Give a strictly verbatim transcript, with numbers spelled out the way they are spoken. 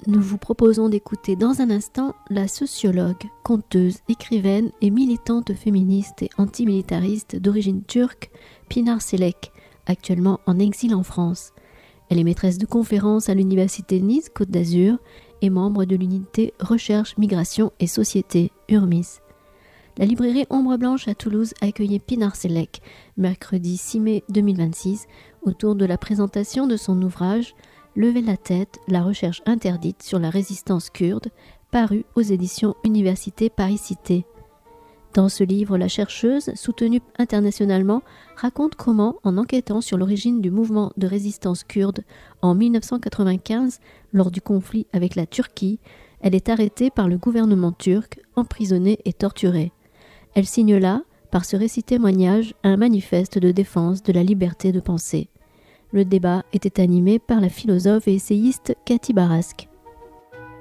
Nous vous proposons d'écouter dans un instant la sociologue, conteuse, écrivaine et militante féministe et antimilitariste d'origine turque, Pınar Selek, actuellement en exil en France. Elle est maîtresse de conférences à l'université Nice Côte d'Azur et membre de l'unité Recherche, Migration et Société, U R M I S. La librairie Ombre Blanche à Toulouse a accueilli Pınar Selek, mercredi six mai deux mille vingt-six, autour de la présentation de son ouvrage « Levez la tête, la recherche interdite sur la résistance kurde », paru aux éditions Université Paris-Cité. Dans ce livre, la chercheuse, soutenue internationalement, raconte comment, en enquêtant sur l'origine du mouvement de résistance kurde en mille neuf cent quatre-vingt-quinze, lors du conflit avec la Turquie, elle est arrêtée par le gouvernement turc, emprisonnée et torturée. Elle signe là, par ce récit témoignage, un manifeste de défense de la liberté de penser. Le débat était animé par la philosophe et essayiste Kathy Barask.